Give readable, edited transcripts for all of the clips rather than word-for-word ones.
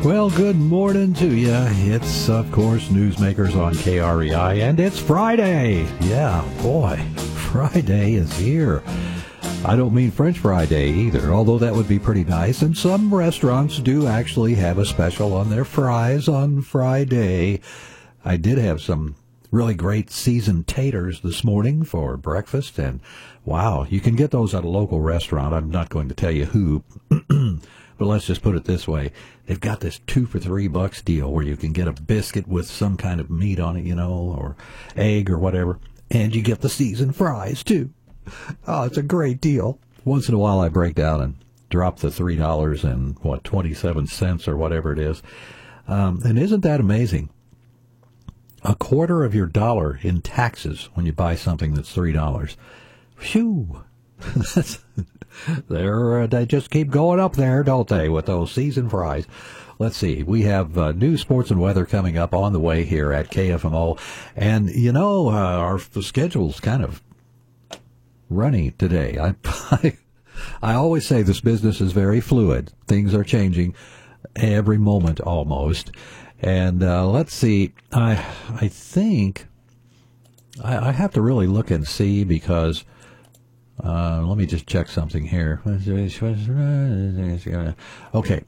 Well, good morning to you. It's, of course, Newsmakers on KREI, and it's Friday. Yeah, boy, Friday is here. I don't mean French Friday either, although that would be pretty nice. And some restaurants do actually have a special on their fries on Friday. I did have some really great seasoned taters this morning for breakfast, and wow, you can get those at a local restaurant. I'm not going to tell you who, but let's just put it this way. They've got this 2 for $3 deal where you can get a biscuit with some kind of meat on it, or egg or whatever, and you get the seasoned fries too. Oh, it's a great deal. Once in a while I break down and drop the $3.27 or whatever it is. And isn't that amazing? A quarter of your dollar in taxes when you buy something that's $3. Phew. They just keep going up there, don't they, with those seasoned fries. Let's see. We have news, sports, and weather coming up on the way here at KFMO. And, our schedule's kind of runny today. I always say this business is very fluid. Things are changing every moment almost. And let's see. I think I have to really look and see because let me just check something here. Okay.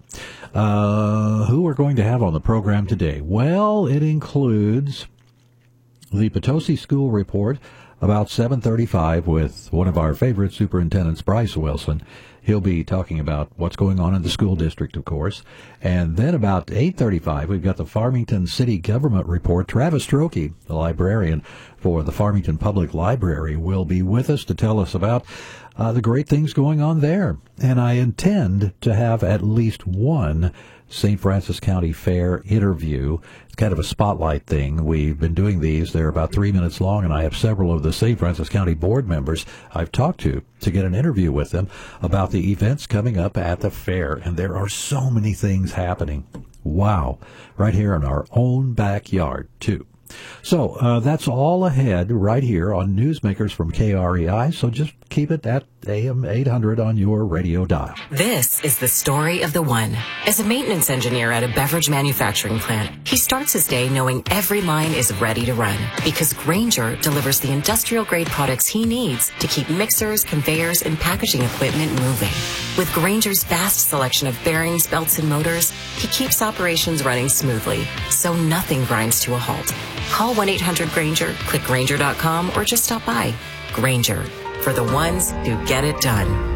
Who we're going to have on the program today? Well, it includes the Potosi School Report about 7:35 with one of our favorite superintendents, Bryce Wilson. He'll be talking about what's going on in the school district, of course. And then about 8:35, we've got the Farmington City Government Report. Travis Strokey, the librarian for the Farmington Public Library, will be with us to tell us about the great things going on there. And I intend to have at least one St. Francis County Fair interview. It's kind of a spotlight thing. We've been doing these. They're about 3 minutes long, and I have several of the St. Francis County board members I've talked to get an interview with them about the events coming up at the fair. And there are so many things happening. Wow. Right here in our own backyard, too. So that's all ahead right here on Newsmakers from KREI, so just keep it at AM 800 on your radio dial. This is the story of the one. As a maintenance engineer at a beverage manufacturing plant, he starts his day knowing every line is ready to run because Grainger delivers the industrial-grade products he needs to keep mixers, conveyors, and packaging equipment moving. With Grainger's vast selection of bearings, belts, and motors, he keeps operations running smoothly, so nothing grinds to a halt. Call 1-800-GRAINGER, click Grainger.com, or just stop by. Grainger, for the ones who get it done.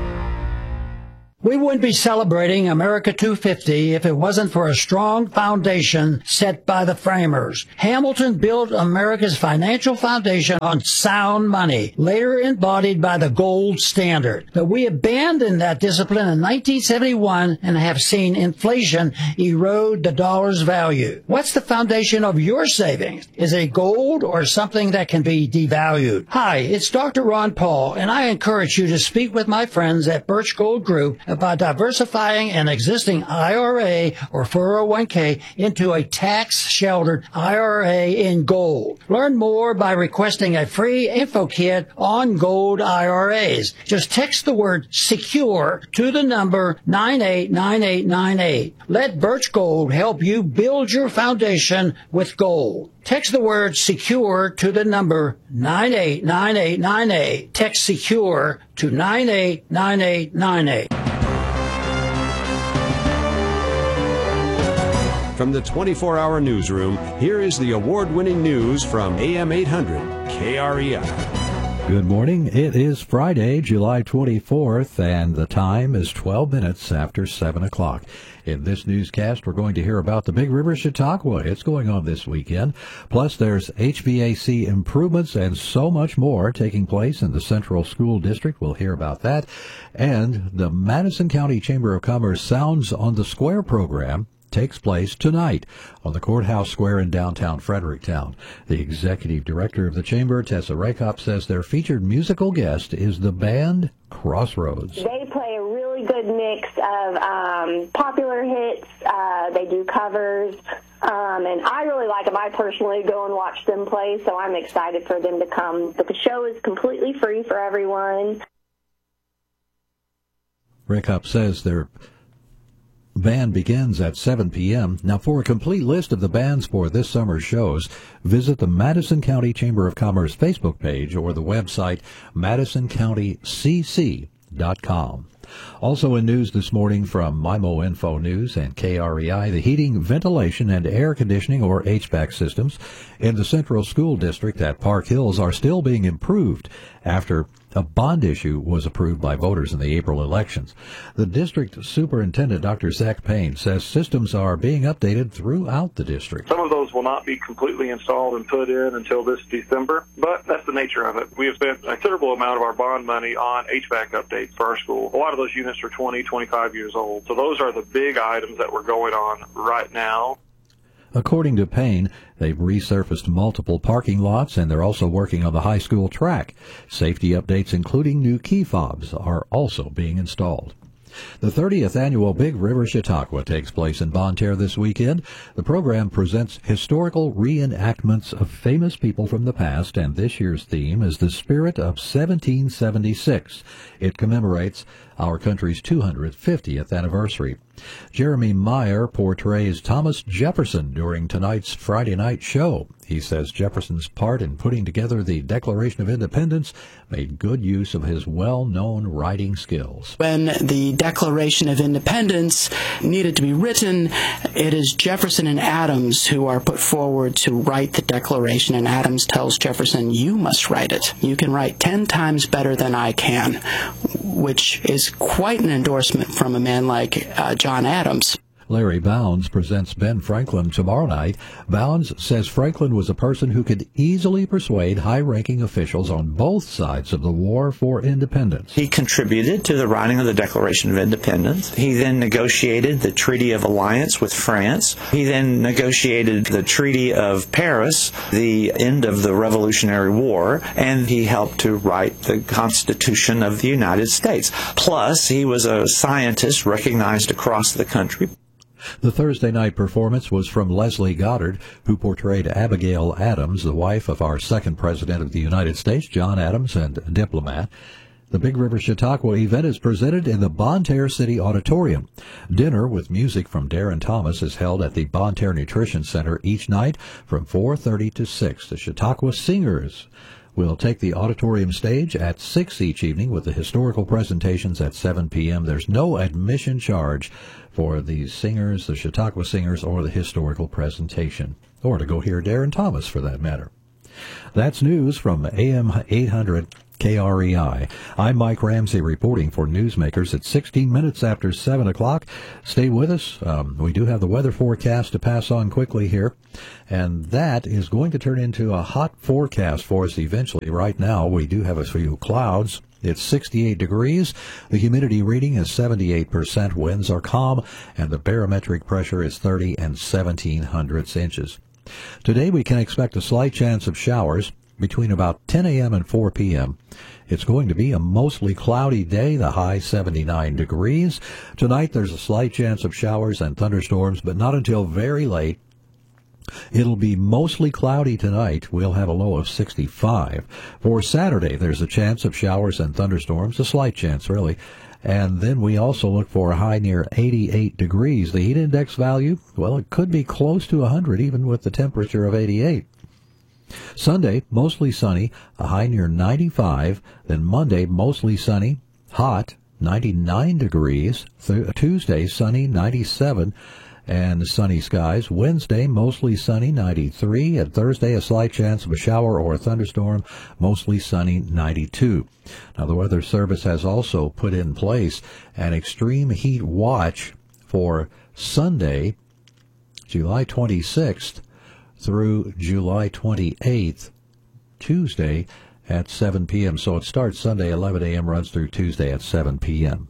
We wouldn't be celebrating America 250 if it wasn't for a strong foundation set by the framers. Hamilton built America's financial foundation on sound money, later embodied by the gold standard. But we abandoned that discipline in 1971 and have seen inflation erode the dollar's value. What's the foundation of your savings? Is it gold or something that can be devalued? Hi, it's Dr. Ron Paul, and I encourage you to speak with my friends at Birch Gold Group about diversifying an existing IRA or 401k into a tax-sheltered IRA in gold. Learn more by requesting a free info kit on gold IRAs. Just text the word SECURE to the number 989898. Let Birch Gold help you build your foundation with gold. Text the word SECURE to the number 989898. Text SECURE to 989898. From the 24-hour newsroom, here is the award-winning news from AM 800 KREI. Good morning. It is Friday, July 24th, and the time is 12 minutes after 7 o'clock. In this newscast, we're going to hear about the Big River Chautauqua. It's going on this weekend. Plus, there's HVAC improvements and so much more taking place in the Central School District. We'll hear about that. And the Madison County Chamber of Commerce Sounds on the Square program takes place tonight on the Courthouse Square in downtown Fredericktown. The executive director of the chamber, Tessa Rakop, says their featured musical guest is the band Crossroads. They play a really good mix of popular hits. They do covers. And I really like them. I personally go and watch them play, so I'm excited for them to come. But the show is completely free for everyone. Rakop says they're Band begins at 7 p.m. Now, for a complete list of the bands for this summer's shows, visit the Madison County Chamber of Commerce Facebook page or the website MadisonCountyCC.com. Also in news this morning from MIMO Info News and KREI, the heating, ventilation, and air conditioning, or HVAC systems, in the Central School District at Park Hills are still being improved after a bond issue was approved by voters in the April elections. The district superintendent, Dr. Zach Payne, says systems are being updated throughout the district. Some of those will not be completely installed and put in until this December, but that's the nature of it. We have spent a considerable amount of our bond money on HVAC updates for our school. A lot of those units are 20, 25 years old, so those are the big items that we're going on right now. According to Payne, they've resurfaced multiple parking lots, and they're also working on the high school track. Safety updates, including new key fobs, are also being installed. The 30th annual Big River Chautauqua takes place in Bonne Terre this weekend. The program presents historical reenactments of famous people from the past, and this year's theme is the spirit of 1776. It commemorates our country's 250th anniversary. Jeremy Meyer portrays Thomas Jefferson during tonight's Friday night show. He says Jefferson's part in putting together the Declaration of Independence made good use of his well-known writing skills. When the Declaration of Independence needed to be written, it is Jefferson and Adams who are put forward to write the Declaration, and Adams tells Jefferson, "You must write it. You can write 10 times better than I can," which is quite an endorsement from a man like John Adams. Larry Bounds presents Ben Franklin tomorrow night. Bounds says Franklin was a person who could easily persuade high-ranking officials on both sides of the war for independence. He contributed to the writing of the Declaration of Independence. He then negotiated the Treaty of Alliance with France. He then negotiated the Treaty of Paris, the end of the Revolutionary War, and he helped to write the Constitution of the United States. Plus, he was a scientist recognized across the country. The Thursday night performance was from Leslie Goddard, who portrayed Abigail Adams, the wife of our second President of the United States, John Adams, and diplomat. The Big River Chautauqua event is presented in the Bonne Terre City Auditorium. Dinner with music from Darren Thomas is held at the Bonne Terre Nutrition Center each night from 4:30 to 6. The Chautauqua Singers will take the auditorium stage at 6 each evening with the historical presentations at 7 p.m. There's no admission charge for the singers, the Chautauqua Singers, or the historical presentation, or to go hear Darren Thomas for that matter. That's news from AM 800 KREI. I'm Mike Ramsey reporting for Newsmakers at 16 minutes after 7 o'clock. Stay with us. We do have the weather forecast to pass on quickly here, and that is going to turn into a hot forecast for us eventually. Right now, we do have a few clouds. It's 68 degrees. The humidity reading is 78%. Winds are calm, and the barometric pressure is 30 and 17/100 inches. Today, we can expect a slight chance of showers between about 10 a.m. and 4 p.m. It's going to be a mostly cloudy day, the high 79 degrees. Tonight, there's a slight chance of showers and thunderstorms, but not until very late. It'll be mostly cloudy tonight. We'll have a low of 65. For Saturday, there's a chance of showers and thunderstorms, a slight chance, really. And then we also look for a high near 88 degrees. The heat index value, well, it could be close to 100, even with the temperature of 88. Sunday, mostly sunny, a high near 95. Then Monday, mostly sunny, hot, 99 degrees. Tuesday, sunny, 97. And sunny skies. Wednesday, mostly sunny, 93. And Thursday, a slight chance of a shower or a thunderstorm, mostly sunny, 92. Now, the Weather Service has also put in place an extreme heat watch for Sunday, July 26th through July 28th, Tuesday at 7 p.m. So it starts Sunday 11 a.m., runs through Tuesday at 7 p.m.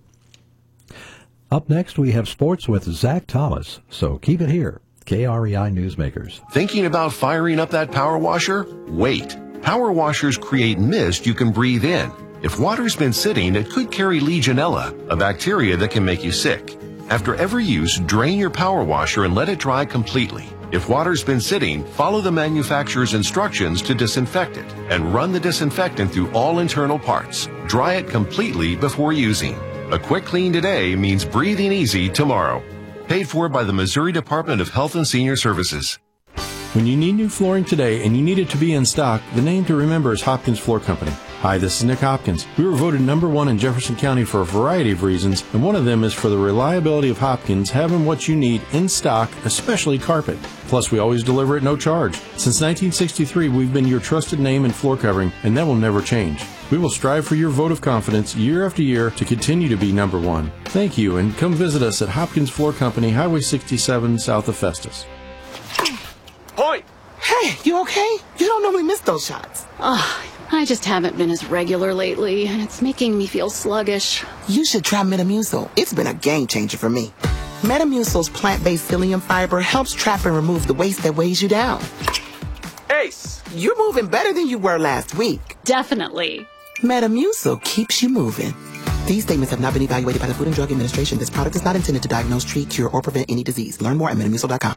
Up next, we have sports with Zach Thomas, so keep it here. KREI Newsmakers. Thinking about firing up that power washer? Wait. Power washers create mist you can breathe in. If water's been sitting, it could carry Legionella, a bacteria that can make you sick. After every use, drain your power washer and let it dry completely. If water's been sitting, follow the manufacturer's instructions to disinfect it and run the disinfectant through all internal parts. Dry it completely before using. A quick clean today means breathing easy tomorrow. Paid for by the Missouri Department of Health and Senior Services. When you need new flooring today and you need it to be in stock, the name to remember is Hopkins Floor Company. Hi, this is Nick Hopkins. We were voted #1 in Jefferson County for a variety of reasons, and one of them is for the reliability of Hopkins having what you need in stock, especially carpet. Plus, we always deliver at no charge. Since 1963, we've been your trusted name in floor covering, and that will never change. We will strive for your vote of confidence year after year to continue to be #1. Thank you, and come visit us at Hopkins Floor Company, Highway 67, south of Festus. Point! Hey, you okay? You don't normally miss those shots. I just haven't been as regular lately, and it's making me feel sluggish. You should try Metamucil. It's been a game changer for me. Metamucil's plant-based psyllium fiber helps trap and remove the waste that weighs you down. Ace, you're moving better than you were last week. Definitely. Metamucil keeps you moving. These statements have not been evaluated by the Food and Drug Administration. This product is not intended to diagnose, treat, cure, or prevent any disease. Learn more at Metamucil.com.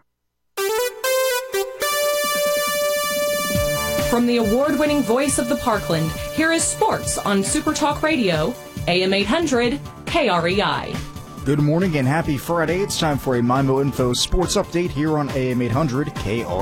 From the award-winning voice of the Parkland, here is sports on Super Talk Radio, AM 800, KREI. Good morning and happy Friday. It's time for a MyMo Info Sports Update here on AM 800,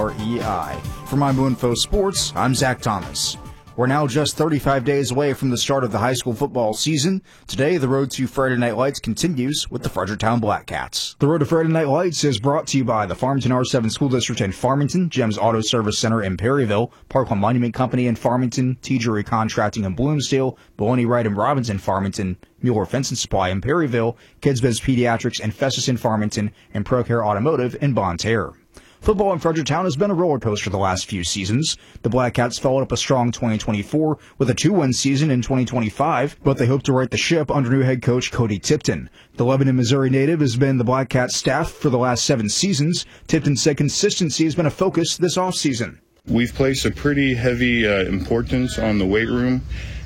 KREI. For MyMo Info Sports, I'm Zach Thomas. We're now just 35 days away from the start of the high school football season. Today, the road to Friday Night Lights continues with the Fredericktown Black Cats. The road to Friday Night Lights is brought to you by the Farmington R7 School District in Farmington, Gems Auto Service Center in Perryville, Parkland Monument Company in Farmington, T-Jury Contracting in Bloomsdale, Bologna Wright and Robbins in Farmington, Mueller Fence and Supply in Perryville, Kids Biz Pediatrics and Festus in Farmington, and ProCare Automotive in Bonne Terre. Football in Fredericktown has been a roller coaster the last few seasons. The Black Cats followed up a strong 2024 with a 2-win season in 2025, but they hope to right the ship under new head coach Cody Tipton. The Lebanon, Missouri native has been the Black Cats staff for the last 7 seasons. Tipton said consistency has been a focus this offseason. We've placed a pretty heavy importance on the weight room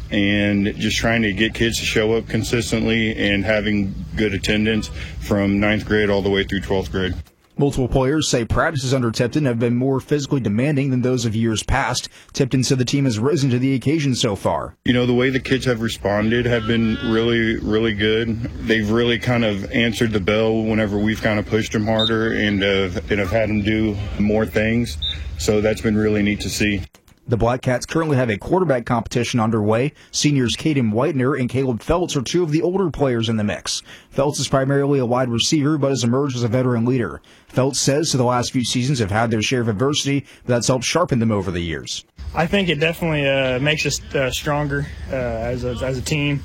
and just trying to get kids to show up consistently and having good attendance from 9th grade all the way through 12th grade. Multiple players say practices under Tipton have been more physically demanding than those of years past. Tipton said the team has risen to the occasion so far. You know, the way the kids have responded have been really, really good. They've really kind of answered the bell whenever we've kind of pushed them harder and have had them do more things. So that's been really neat to see. The Black Cats currently have a quarterback competition underway. Seniors Caden Whitener and Caleb Feltz are 2 of the older players in the mix. Feltz is primarily a wide receiver, but has emerged as a veteran leader. Feltz says the last few seasons have had their share of adversity, but that's helped sharpen them over the years. I think it definitely makes us stronger as a team.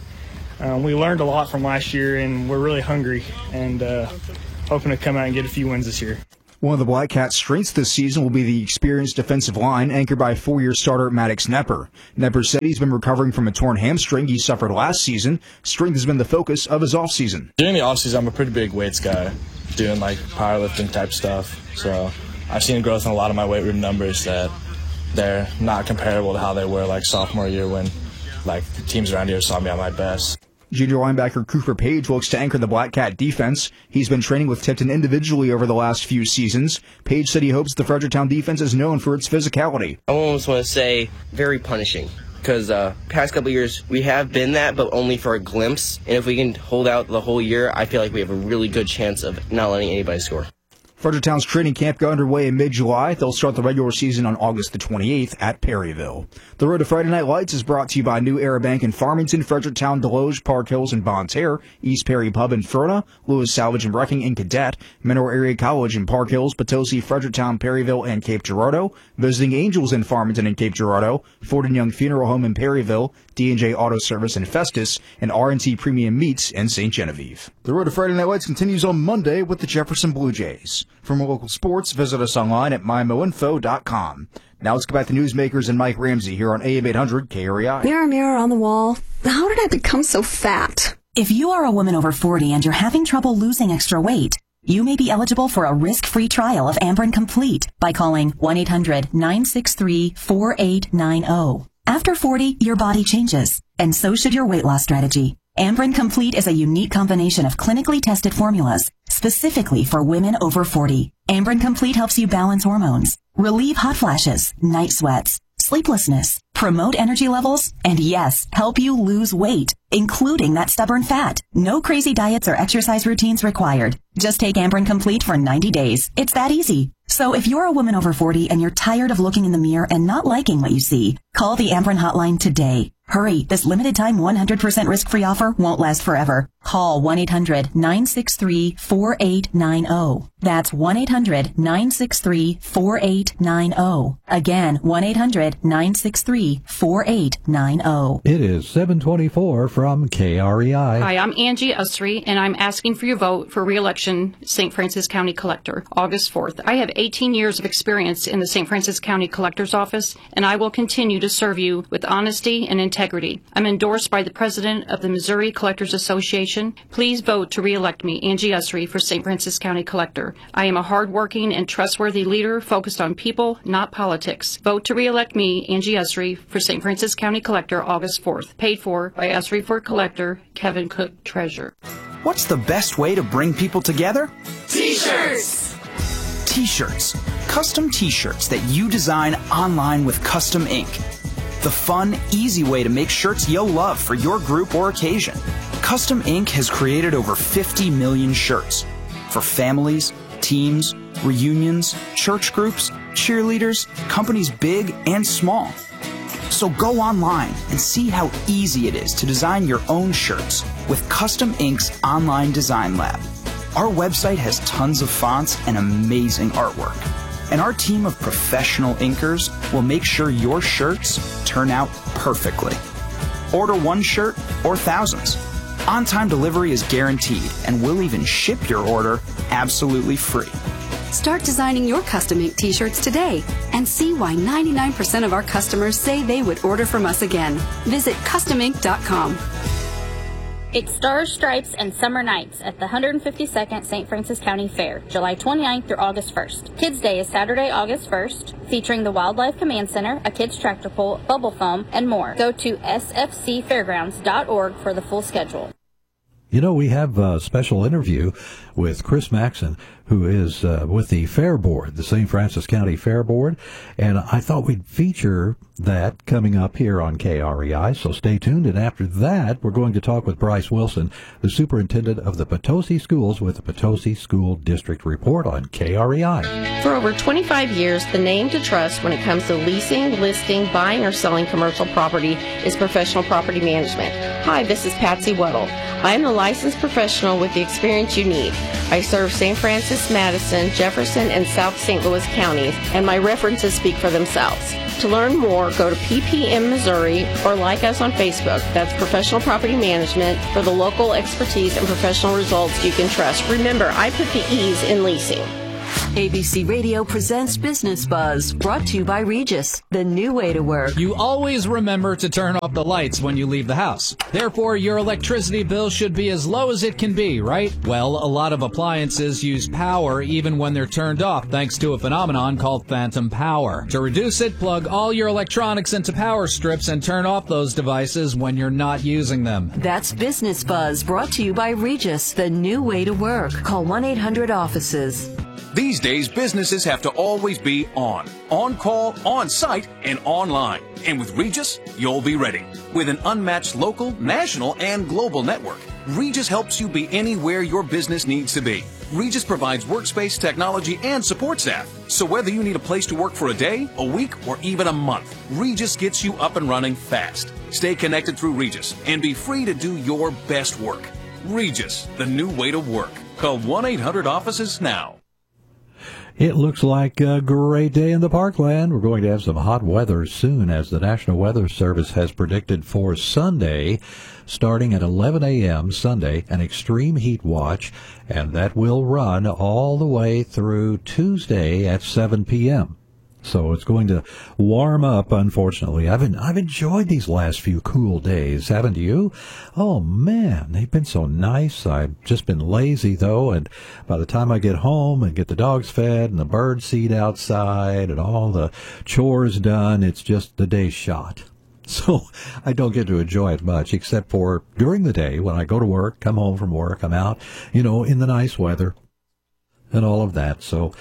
We learned a lot from last year, and we're really hungry and hoping to come out and get a few wins this year. One of the Black Cats' strengths this season will be the experienced defensive line anchored by 4-year starter Maddox Nepper. Nepper said he's been recovering from a torn hamstring he suffered last season. Strength has been the focus of his offseason. During the offseason, I'm a pretty big weights guy, doing like powerlifting type stuff. So I've seen growth in a lot of my weight room numbers that they're not comparable to how they were like sophomore year when like the teams around here saw me at my best. Junior linebacker Cooper Page looks to anchor the Black Cat defense. He's been training with Tipton individually over the last few seasons. Page said he hopes the Fredericktown defense is known for its physicality. I almost want to say very punishing because past couple of years we have been that, but only for a glimpse. And if we can hold out the whole year, I feel like we have a really good chance of not letting anybody score. Fredericktown's training camp got underway in mid-July. They'll start the regular season on August the 28th at Perryville. The road to Friday Night Lights is brought to you by New Era Bank in Farmington, Fredericktown, Deloge, Park Hills, and Bonne Terre, East Perry Pub in Ferna, Lewis Salvage and Wrecking in Cadet, Mineral Area College in Park Hills, Potosi, Fredericktown, Perryville, and Cape Girardeau, Visiting Angels in Farmington and Cape Girardeau, Ford and Young Funeral Home in Perryville, D&J Auto Service in Festus, and R&T Premium Meats in St. Genevieve. The road to Friday Night Lights continues on Monday with the Jefferson Blue Jays. For more local sports, visit us online at mymoinfo.com. Now let's get back to newsmakers and Mike Ramsey here on AM 800 KREI. Mirror, mirror on the wall, how did I become so fat? If you are a woman over 40 and you're having trouble losing extra weight, you may be eligible for a risk-free trial of Amberen Complete by calling 1-800-963-4890. After 40, your body changes, and so should your weight loss strategy. Amberen Complete is a unique combination of clinically tested formulas specifically for women over 40. Amberen Complete helps you balance hormones, relieve hot flashes, night sweats, sleeplessness, promote energy levels, and yes, help you lose weight. including that stubborn fat. No crazy diets or exercise routines required. Just take Amberen Complete for 90 days. It's that easy. So if you're a woman over 40 and you're tired of looking in the mirror and not liking what you see, call the Amberen hotline today. Hurry, this limited time 100% risk-free offer won't last forever. Call 1-800-963-4890. That's 1-800-963-4890. Again, 1-800-963-4890. It is 724 from KREI. Hi, I'm Angie Usry, and I'm asking for your vote for re-election St. Francis County Collector, August 4th. I have 18 years of experience in the St. Francis County Collector's Office, and I will continue to serve you with honesty and integrity. I'm endorsed by the President of the Missouri Collectors Association. Please vote to re-elect me, Angie Usry, for St. Francis County Collector. I am a hard-working and trustworthy leader focused on people, not politics. Vote to re-elect me, Angie Usry, for St. Francis County Collector, August 4th. Paid for by Usry for Collector, Kevin Cook, Treasurer. What's the best way to bring people together? T-shirts! T-shirts. Custom T-shirts that you design online with custom ink. The fun, easy way to make shirts you'll love for your group or occasion. Custom Ink has created over 50 million shirts for families, teams, reunions, church groups, cheerleaders, companies big and small. So go online and see how easy it is to design your own shirts with Custom Ink's online design lab. Our website has tons of fonts and amazing artwork. And our team of professional inkers will make sure your shirts turn out perfectly. Order one shirt or thousands. On-time delivery is guaranteed, and we'll even ship your order absolutely free. Start designing your custom ink t-shirts today and see why 99% of our customers say they would order from us again. Visit customink.com. It's Stars, Stripes, and Summer Nights at the 152nd St. Francis County Fair, July 29th through August 1st. Kids Day is Saturday, August 1st, featuring the Wildlife Command Center, a kids tractor pull, bubble foam, and more. Go to sfcfairgrounds.org for the full schedule. You know, we have a special interview with Chris Maxon, who is with the Fair Board, the St. Francis County Fair Board, and I thought we'd feature that coming up here on KREI, so stay tuned. And after that, we're going to talk with Bryce Wilson, the superintendent of the Potosi Schools, with the Potosi School District Report on KREI. For over 25 years, the name to trust when it comes to leasing, listing, buying, or selling commercial property is Professional Property Management. Hi, this is Patsy Weddle. I am a licensed professional with the experience you need. I serve St. Francis, Madison, Jefferson, and South St. Louis counties, and my references speak for themselves. To learn more, go to PPM Missouri or like us on Facebook. That's Professional Property Management for the local expertise and professional results you can trust. Remember, I put the E's in leasing. ABC Radio presents Business Buzz, brought to you by Regis, the new way to work. You always remember to turn off the lights when you leave the house. Therefore, your electricity bill should be as low as it can be, right? Well, a lot of appliances use power even when they're turned off, thanks to a phenomenon called phantom power. To reduce it, plug all your electronics into power strips and turn off those devices when you're not using them. That's Business Buzz, brought to you by Regis, the new way to work. Call 1-800-OFFICES. These days, businesses have to always be on call, on site, and online. And with Regis, you'll be ready. With an unmatched local, national, and global network, Regis helps you be anywhere your business needs to be. Regis provides workspace, technology, and support staff. So whether you need a place to work for a day, a week, or even a month, Regis gets you up and running fast. Stay connected through Regis and be free to do your best work. Regis, the new way to work. Call 1-800-OFFICES now. It looks like a great day in the Parkland. We're going to have some hot weather soon, as the National Weather Service has predicted for Sunday, starting at 11 a.m. Sunday, an extreme heat watch, and that will run all the way through Tuesday at 7 p.m. So it's going to warm up, unfortunately. I've enjoyed these last few cool days, haven't you? Oh, man, they've been so nice. I've just been lazy, though, and by the time I get home and get the dogs fed and the bird seed outside and all the chores done, it's just the day's shot. So I don't get to enjoy it much, except for during the day when I go to work, come home from work, I'm out, in the nice weather and all of that. So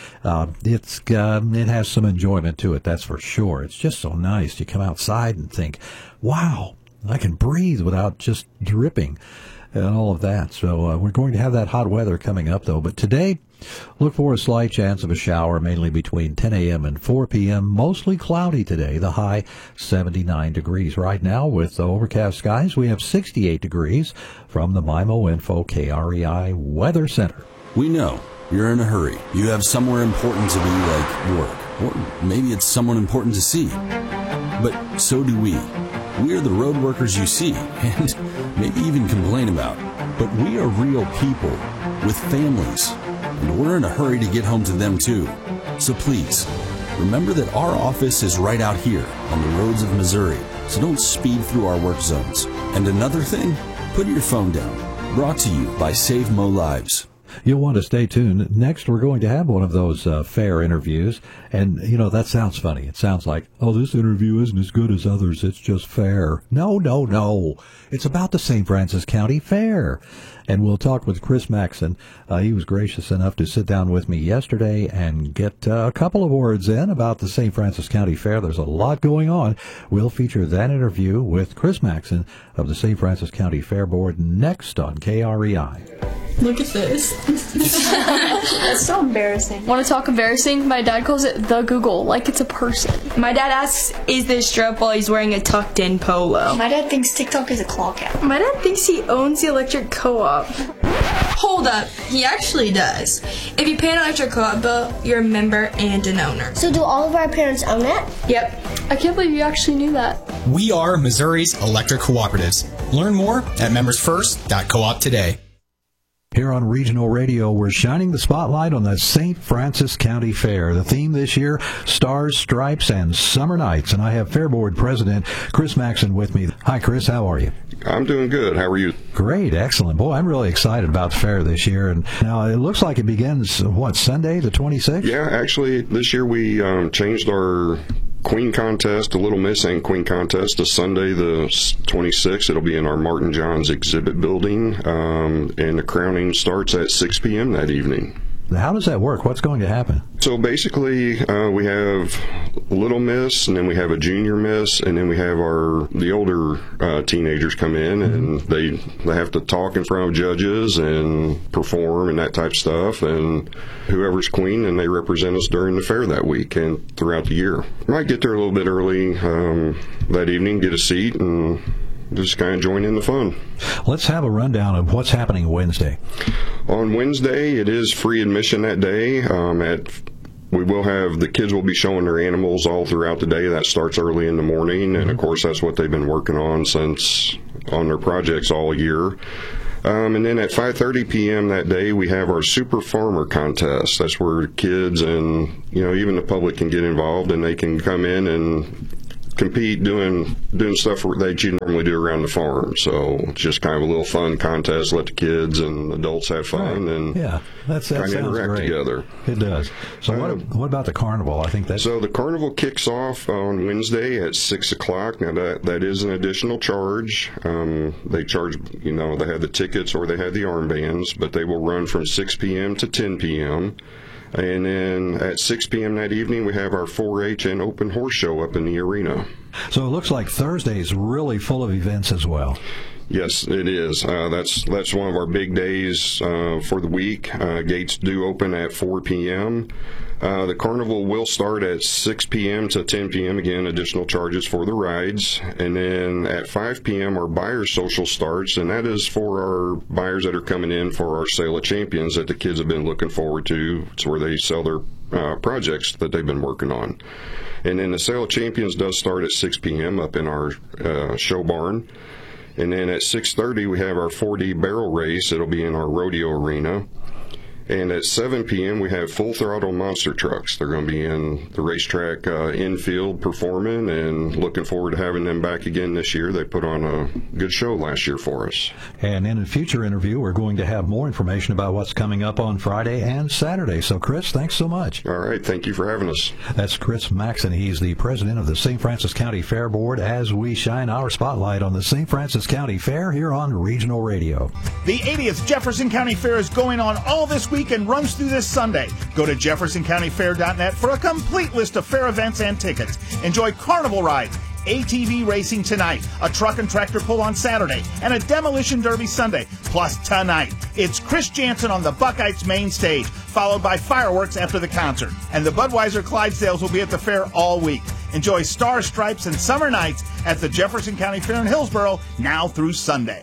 it has some enjoyment to it, that's for sure. It's just so nice to come outside and think, wow, I can breathe without just dripping and all of that. So we're going to have that hot weather coming up, though. But today, look for a slight chance of a shower, mainly between 10 a.m. and 4 p.m. Mostly cloudy today. The high 79 degrees. Right now, with overcast skies, we have 68 degrees from the MIMO Info KREI Weather Center. We know you're in a hurry. You have somewhere important to be, like work. Or maybe it's someone important to see. But so do we. We are the road workers you see, and maybe even complain about. But we are real people with families, and we're in a hurry to get home to them too. So please, remember that our office is right out here on the roads of Missouri, so don't speed through our work zones. And another thing, put your phone down. Brought to you by Save Mo Lives. You'll want to stay tuned. Next, we're going to have one of those fair interviews. And, you know, that sounds funny. It sounds like, oh, this interview isn't as good as others. It's just fair. No. It's about the St. Francis County Fair. And we'll talk with Chris Maxon. He was gracious enough to sit down with me yesterday and get a couple of words in about the St. Francis County Fair. There's a lot going on. We'll feature that interview with Chris Maxon of the St. Francis County Fair Board next on KREI. Look at this. That's so embarrassing. Want to talk embarrassing? My dad calls it the Google, like it's a person. My dad asks, is this strap while he's wearing a tucked-in polo? My dad thinks TikTok is a clock app. My dad thinks he owns the electric co-op. Hold up, he actually does. If you pay an electric co-op bill, you're a member and an owner. So do all of our parents own it? Yep. I can't believe you actually knew that. We are Missouri's electric cooperatives. Learn more at membersfirst.coop today. Here on Regional Radio, we're shining the spotlight on the St. Francis County Fair. The theme this year, Stars, Stripes, and Summer Nights. And I have Fair Board President Chris Maxon with me. Hi, Chris. How are you? I'm doing good. How are you? Great. Excellent. Boy, I'm really excited about the fair this year. And now it looks like it begins, Sunday, the 26th? Yeah, actually, this year we changed our Queen Contest, the Little Miss and Queen Contest, to Sunday the 26th. It'll be in our Martin Johns exhibit building, and the crowning starts at 6 p.m. that evening. How does that work? What's going to happen? So basically, we have Little Miss, and then we have a Junior Miss, and then we have the older teenagers come in, and they have to talk in front of judges and perform and that type of stuff. And whoever's queen, and they represent us during the fair that week and throughout the year. Might get there a little bit early that evening, get a seat, and just kind of join in the fun. Let's have a rundown of what's happening Wednesday. On Wednesday, it is free admission that day. We will have, the kids will be showing their animals all throughout the day. That starts early in the morning, and of course that's what they've been working on on their projects all year. And then at 5:30 p.m. that day, we have our Super Farmer Contest. That's where kids and even the public can get involved, and they can come in and compete doing stuff that you normally do around the farm. So it's just kind of a little fun contest. Let the kids and adults have fun, and that sounds interact great. Together. It does. So what about the carnival? I think so. The carnival kicks off on Wednesday at 6 o'clock. Now that is an additional charge. They charge, they have the tickets or they have the armbands, but they will run from 6 p.m. to 10 p.m. And then at 6 p.m. that evening, we have our 4-H and open horse show up in the arena. So it looks like Thursday is really full of events as well. Yes, it is. That's one of our big days for the week. Gates do open at 4 p.m. The carnival will start at 6 p.m. to 10 p.m. Again, additional charges for the rides. And then at 5 p.m. our Buyers Social starts, and that is for our buyers that are coming in for our Sale of Champions that the kids have been looking forward to. It's where they sell their projects that they've been working on. And then the Sale of Champions does start at 6 p.m. up in our show barn. And then at 6:30 we have our 4D barrel race. It'll be in our rodeo arena. And at 7 p.m. we have Full Throttle Monster Trucks. They're going to be in the racetrack infield performing, and looking forward to having them back again this year. They put on a good show last year for us. And in a future interview, we're going to have more information about what's coming up on Friday and Saturday. So, Chris, thanks so much. All right. Thank you for having us. That's Chris Maxon. He's the president of the St. Francis County Fair Board, as we shine our spotlight on the St. Francis County Fair here on Regional Radio. The 80th Jefferson County Fair is going on all this week and runs through this Sunday. Go to jeffersoncountyfair.net for a complete list of fair events and tickets. Enjoy carnival rides, ATV racing tonight, a truck and tractor pull on Saturday, and a demolition derby Sunday. Plus tonight, it's Chris Jansen on the Buckeyes main stage, followed by fireworks after the concert. And the Budweiser Clydesdales will be at the fair all week. Enjoy Star Stripes and Summer Nights at the Jefferson County Fair in Hillsboro now through Sunday.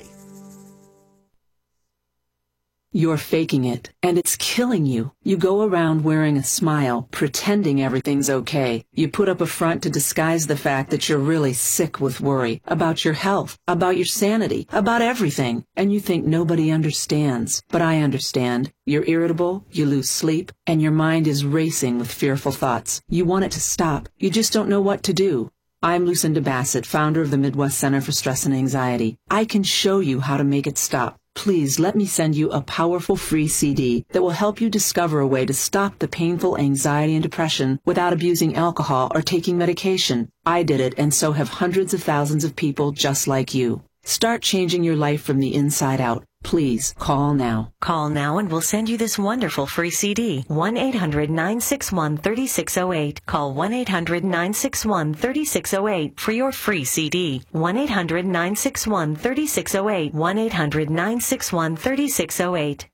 You're faking it, and it's killing you. You go around wearing a smile, pretending everything's okay. You put up a front to disguise the fact that you're really sick with worry about your health, about your sanity, about everything, and you think nobody understands. But I understand. You're irritable, you lose sleep, and your mind is racing with fearful thoughts. You want it to stop. You just don't know what to do. I'm Lucinda Bassett, founder of the Midwest Center for Stress and Anxiety. I can show you how to make it stop. Please let me send you a powerful free CD that will help you discover a way to stop the painful anxiety and depression without abusing alcohol or taking medication. I did it, and so have hundreds of thousands of people just like you. Start changing your life from the inside out. Please call now. Call now and we'll send you this wonderful free CD. 1-800-961-3608. Call 1-800-961-3608 for your free CD. 1-800-961-3608. 1-800-961-3608.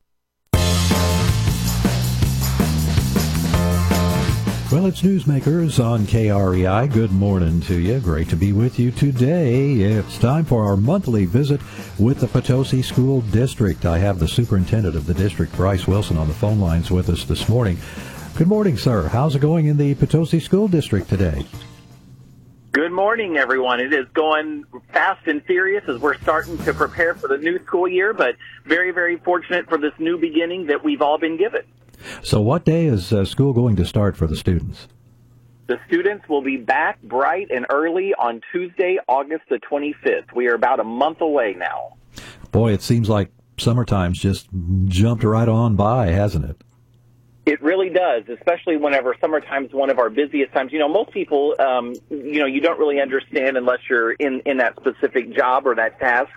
Well, it's Newsmakers on KREI. Good morning to you. Great to be with you today. It's time for our monthly visit with the Potosi School District. I have the superintendent of the district, Bryce Wilson, on the phone lines with us this morning. Good morning, sir. How's it going in the Potosi School District today? Good morning, everyone. It is going fast and furious as we're starting to prepare for the new school year, but very, very fortunate for this new beginning that we've all been given. So what day is school going to start for the students? The students will be back bright and early on Tuesday, August the 25th. We are about a month away now. Boy, it seems like summertime's just jumped right on by, hasn't it? It really does, especially whenever summertime's one of our busiest times. You know, most people, you don't really understand unless you're in that specific job or that task.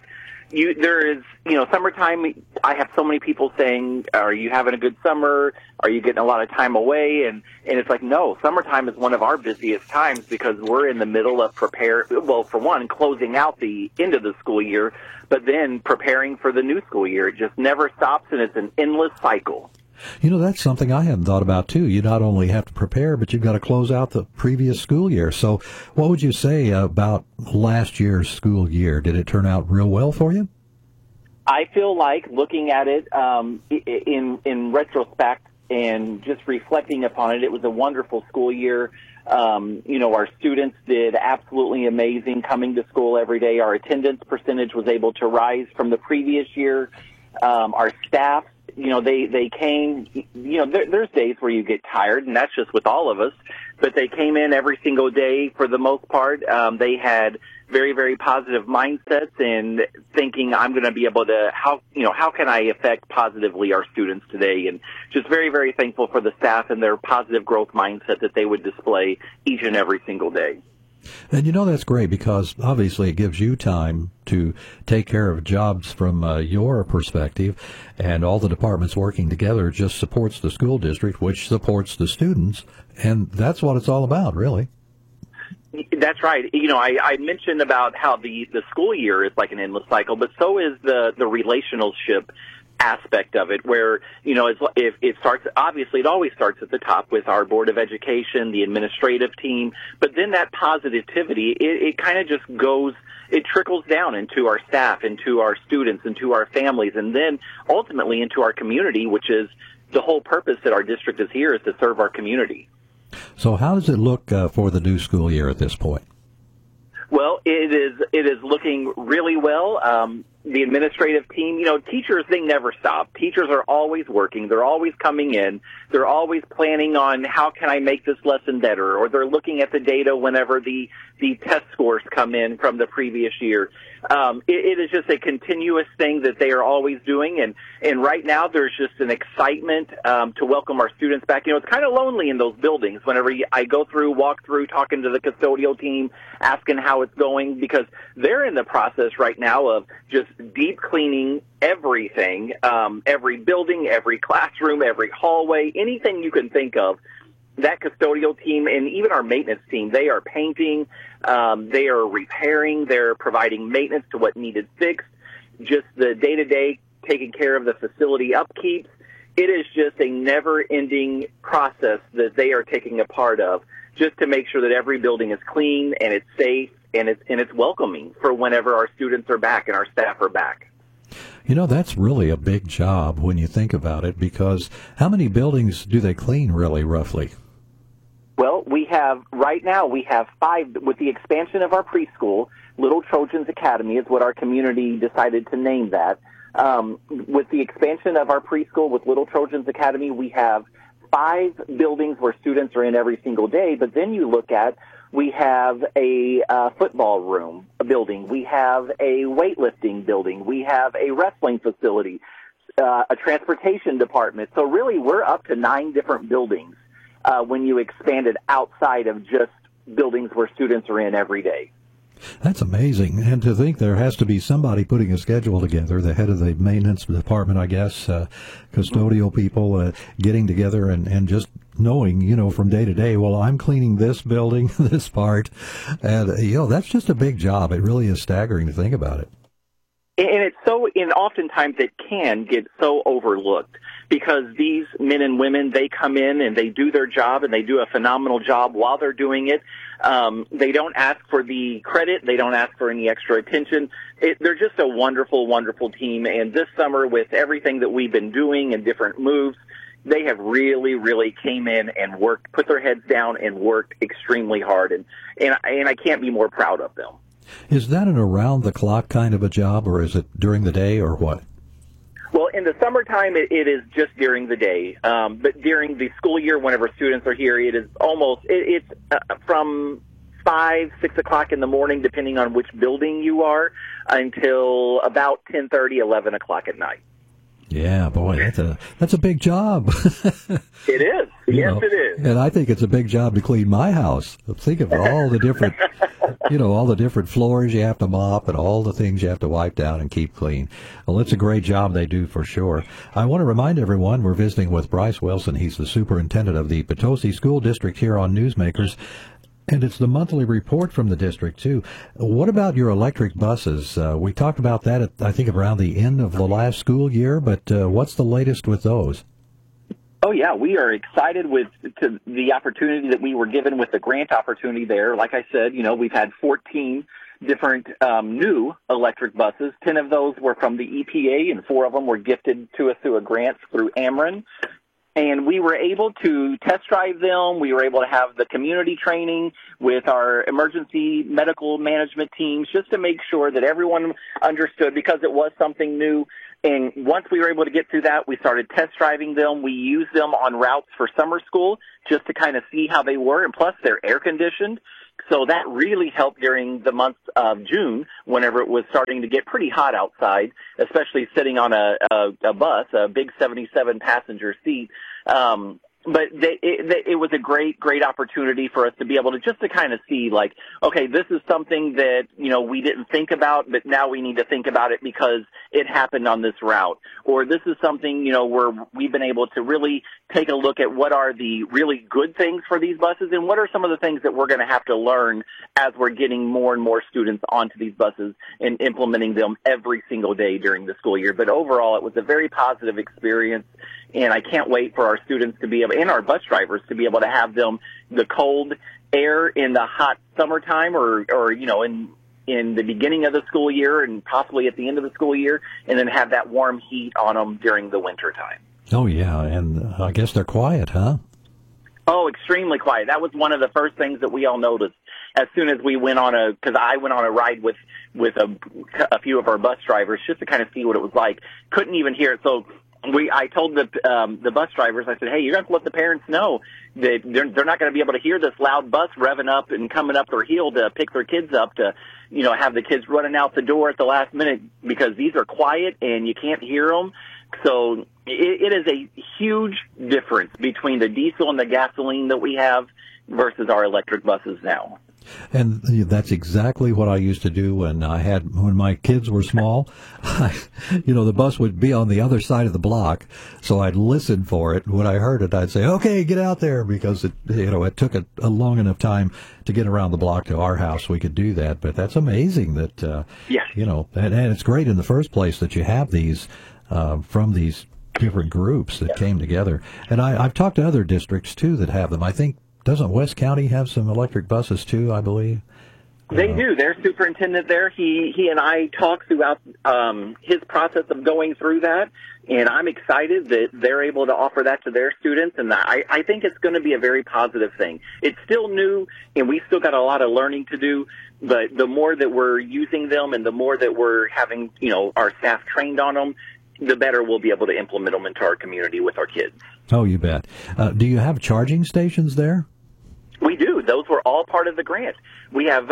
Summertime, I have so many people saying, are you having a good summer? Are you getting a lot of time away? And it's like, no, summertime is one of our busiest times because we're in the middle of for one, closing out the end of the school year, but then preparing for the new school year. It just never stops, and it's an endless cycle. You know, that's something I hadn't thought about, too. You not only have to prepare, but you've got to close out the previous school year. So what would you say about last year's school year? Did it turn out real well for you? I feel like looking at it in retrospect and just reflecting upon it, it was a wonderful school year. Our students did absolutely amazing coming to school every day. Our attendance percentage was able to rise from the previous year. Our staff, they came, there's days where you get tired, and that's just with all of us, but they came in every single day for the most part. They had very, very positive mindsets and thinking I'm going to be able to, how can I affect positively our students today? And just very, very thankful for the staff and their positive growth mindset that they would display each and every single day. And that's great because obviously it gives you time to take care of jobs from your perspective, and all the departments working together just supports the school district, which supports the students, and that's what it's all about, really. That's right. I mentioned about how the school year is like an endless cycle, but so is the relationship aspect of it, where if it starts, obviously it always starts at the top with our Board of Education, the administrative team, but then that positivity, it kind of just goes, it trickles down into our staff, into our students, into our families, and then ultimately into our community, which is the whole purpose that our district is here, is to serve our community. So how does it look for the new school year at this point? Well, it is looking really well. The administrative team, teachers, they never stop. Teachers are always working. They're always coming in. They're always planning on how can I make this lesson better, or they're looking at the data whenever the test scores come in from the previous year. It is just a continuous thing that they are always doing, and right now there's just an excitement to welcome our students back. It's kind of lonely in those buildings whenever I walk through, talking to the custodial team, asking how it's going, because they're in the process right now of just deep cleaning everything, every building, every classroom, every hallway, anything you can think of. that custodial team and even our maintenance team, they are painting, they are repairing, they're providing maintenance to what needed fixed, just the day-to-day taking care of the facility upkeep. It is just a never-ending process that they are taking a part of just to make sure that every building is clean and it's safe and it's welcoming for whenever our students are back and our staff are back. You know, that's really a big job when you think about it, because how many buildings do they clean really, roughly? Well, right now we have 5. With the expansion of our preschool, Little Trojans Academy is what our community decided to name that. With the expansion of our preschool with Little Trojans Academy, we have 5 buildings where students are in every single day, but then you look at, we have a football room, a building. We have a weightlifting building. We have a wrestling facility, a transportation department. So really, we're up to 9 different buildings when you expand it outside of just buildings where students are in every day. That's amazing. And to think there has to be somebody putting a schedule together, the head of the maintenance department, I guess, custodial people getting together and just knowing, you know, from day to day, well, I'm cleaning this building, this part. And, you know, that's just a big job. It really is staggering to think about it. And it's so, and oftentimes it can get so overlooked because these men and women, they come in and they do their job and they do a phenomenal job while they're doing it. They don't ask for the credit. They don't ask for any extra attention. They're just a wonderful, wonderful team. And this summer, with everything that we've been doing and different moves, they have really, really came in and worked, put their heads down and worked extremely hard. And I can't be more proud of them. Is that an around-the-clock kind of a job, or is it during the day, or what? Well, in the summertime, it is just during the day. But during the school year, whenever students are here, it is it's from 5, 6 o'clock in the morning, depending on which building you are, until about 10:30, 11 o'clock at night. Yeah, boy, that's a big job. It is. Yes, it is. And I think it's a big job to clean my house. Think of all the different, all the different floors you have to mop and all the things you have to wipe down and keep clean. Well, it's a great job they do for sure. I want to remind everyone we're visiting with Bryce Wilson. He's the superintendent of the Potosi School District here on Newsmakers. And it's the monthly report from the district, too. What about your electric buses? We talked about that, I think, around the end of the last school year, but what's the latest with those? Oh, yeah, we are excited with the opportunity that we were given with the grant opportunity there. Like I said, we've had 14 different new electric buses. 10 of those were from the EPA, and 4 of them were gifted to us through a grant through Ameren. And we were able to test drive them. We were able to have the community training with our emergency medical management teams just to make sure that everyone understood, because it was something new. And once we were able to get through that, we started test driving them. We used them on routes for summer school just to kind of see how they were. And plus, they're air conditioned. So that really helped during the month of June, whenever it was starting to get pretty hot outside, especially sitting on a bus, a big 77-passenger seat. But it was a great opportunity for us to be able to just to kind of see, like, okay, this is something that, we didn't think about, but now we need to think about it because it happened on this route. Or this is something, where we've been able to really take a look at what are the really good things for these buses and what are some of the things that we're going to have to learn as we're getting more and more students onto these buses and implementing them every single day during the school year. But overall, it was a very positive experience. And I can't wait for our students to be able, and our bus drivers to be able to have them the cold air in the hot summertime or in the beginning of the school year and possibly at the end of the school year, and then have that warm heat on them during the winter time. Oh, yeah, and I guess they're quiet, huh? Oh, extremely quiet. That was one of the first things that we all noticed as soon as we went on because I went on a ride with a few of our bus drivers just to kind of see what it was like. Couldn't even hear it. So I told the bus drivers, I said, hey, you're going to have to let the parents know that they're not going to be able to hear this loud bus revving up and coming up their hill to pick their kids up to, have the kids running out the door at the last minute because these are quiet and you can't hear them. So it is a huge difference between the diesel and the gasoline that we have versus our electric buses now. And that's exactly what I used to do when my kids were small. The bus would be on the other side of the block, so I'd listen for it. When I heard it, I'd say, "Okay, get out there," because it took a long enough time to get around the block to our house. We could do that, but that's amazing that and it's great in the first place that you have these from these different groups that came together. And I've talked to other districts too that have them. I think. Doesn't West County have some electric buses too, I believe? They do. Their superintendent there, he and I talked throughout his process of going through that, and I'm excited that they're able to offer that to their students, and I think it's going to be a very positive thing. It's still new, and we still got a lot of learning to do, but the more that we're using them and the more that we're having, our staff trained on them, the better we'll be able to implement them into our community with our kids. Oh, you bet. Do you have charging stations there? We do. Those were all part of the grant. We have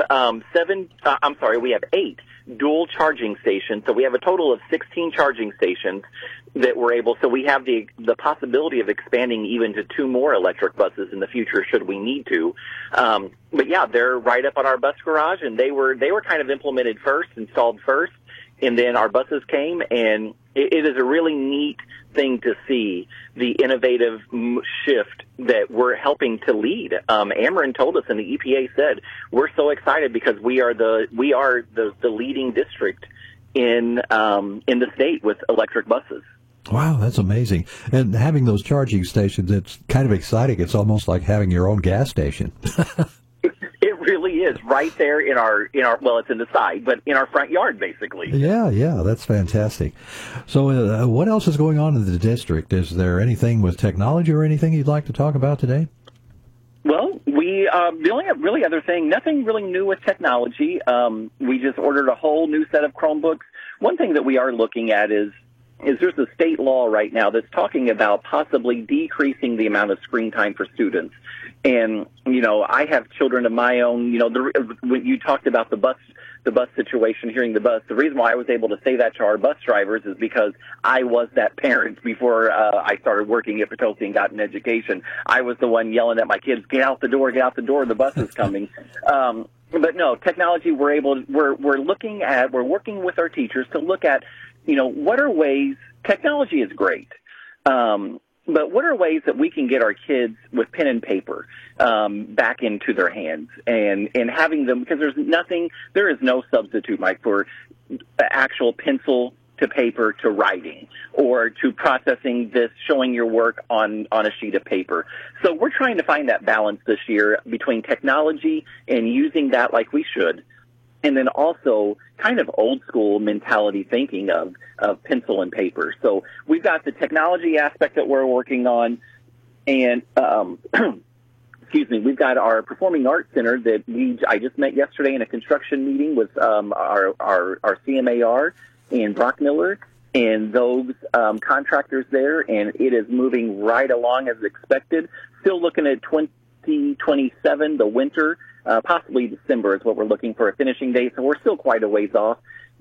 we have 8 dual charging stations. So we have a total of 16 charging stations that we're able. So we have the possibility of expanding even to 2 more electric buses in the future, should we need to. But yeah, they're right up on our bus garage, and they were kind of implemented first, installed first, and then our buses came, and it is a really neat thing to see the innovative shift that we're helping to lead. Ameren told us, and the EPA said, we're so excited because we are the leading district in the state with electric buses. Wow, that's amazing. And having those charging stations, it's kind of exciting. It's almost like having your own gas station. It really is right there in our well, it's in the side, but in our front yard, basically. Yeah, that's fantastic. So what else is going on in the district? Is there anything with technology or anything you'd like to talk about today? Well, the only really other thing, nothing really new with technology. We just ordered a whole new set of Chromebooks. One thing that we are looking at is there's a state law right now that's talking about possibly decreasing the amount of screen time for students. And, I have children of my own. When you talked about the bus situation, hearing the bus, the reason why I was able to say that to our bus drivers is because I was that parent before I started working at Potosi and got an education. I was the one yelling at my kids, get out the door, the bus is coming. But no, technology, we're working with our teachers to look at, what are ways, technology is great. But what are ways that we can get our kids with pen and paper back into their hands and having them, because there is no substitute, Mike, for actual pencil to paper to writing or to processing this, showing your work on a sheet of paper. So we're trying to find that balance this year between technology and using that like we should, and then also kind of old school mentality thinking of pencil and paper. So we've got the technology aspect that we're working on, and we've got our Performing Arts Center that I just met yesterday in a construction meeting with our CMAR and Brock Miller and those contractors there, and it is moving right along as expected. Still looking at 2027, the winter. Possibly December is what we're looking for a finishing date, so we're still quite a ways off.